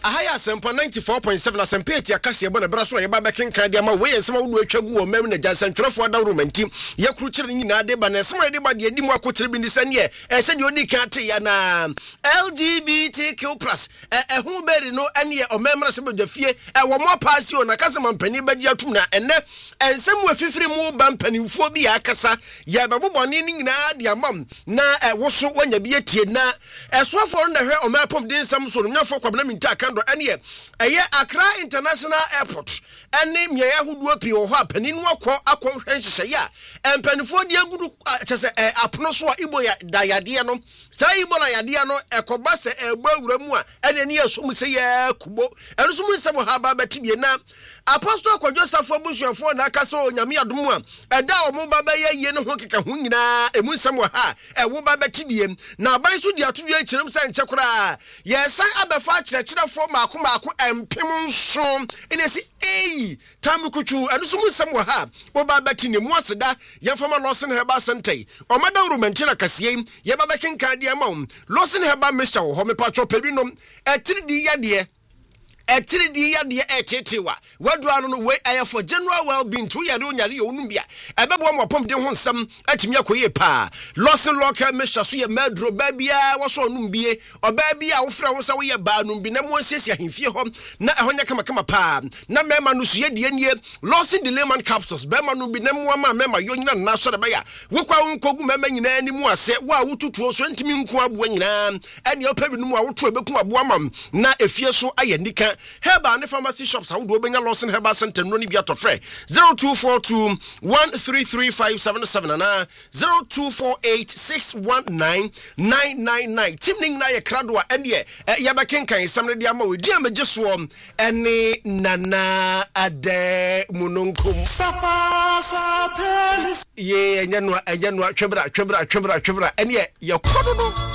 Ahaya Sempa 94.7 na Sempa eti akase ebo na bra so ye ba bekenkan de ma we yensema wo atwa gu wo mam na jansantrofo da romanti ye kuru kire nyina de ba na sema de ba de di mu akotere bi ni sane e se de odi kan te ya na LGBTQ+ hu beri no ene ye omemra se be fie wo mo paasi o na kase mampani ba di atum na enne ensem wo fifiri mu ba mpanimfo bi ya akasa ye be bobone ni nyina de amam na wo so wanya bi etie na esoafo na hwe omapom de nsam so no nyafo kwabna minta kando ene ye Accra International Airport ene miya huduo pi ho apani no akọ hwenhye ya empanifo de agudu chese apono so ibo ya dayade no sa ibo na yade no ekoba se egba wuramu a ene ne yesom se ya kubo eno so mu nsem ha ba betibie na Apostle Kwadwosafo abusuafo na aka so nyame adom a eda omo baba ye ne ho keka ho nyina emu nsem ha ewo baba tibie na aban so di atodwe akirem sa nche kora ye san abefa akirechirefo maako empem nso ene si tamukutwu eno so mu nsem ha wo baba tine mu aseda ye fama Lawson Herbal Center omada romanti na kasie ye baba kenkan de ma Lawson Herbal Mixture ho me patcho pebinom etiridi yade etiridi yade etetewa wadura no we aye for general well-being to yade onyare ye onumbia ebebo mo pom de ho nsam atimi akoye pa Lawson Local Mixture so ye madro babia wo so onumbie obabia wo fra wo sa wo ye ba numbi na mo siesia hemfie ho na ehonya kama pa na mema no so ye de nie Lawson Dilemon capsules bema numbi na mo ma mema yo nyina na so de ba ya wo kwa nkogu mema nyina ni mu ase wo a wotutuo so ntimi nko abo nyina ene opa bi no mu a woto ebeku abo amam na efie so aye nika Herbal and pharmacy shops how do benya Lawson Herbal Center no ni bia to frɛ 0242 13357 and 0248619999 timning na ye krado a ene ye ba kenkan samre de ama we dia megye so ene nana ade munonkum ye enye no twebra ene ye kododo